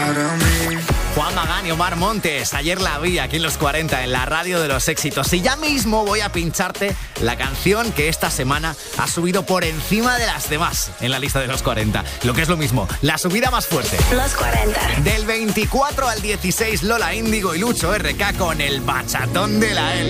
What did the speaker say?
Juan Magán y Omar Montes, ayer la vi aquí en Los 40, en la radio de los éxitos. Y ya mismo voy a pincharte la canción que esta semana ha subido por encima de las demás en la lista de Los 40. Lo que es lo mismo, la subida más fuerte. Los 40. Del 24 al 16, Lola Índigo y Lucho RK con el bachatón de la L.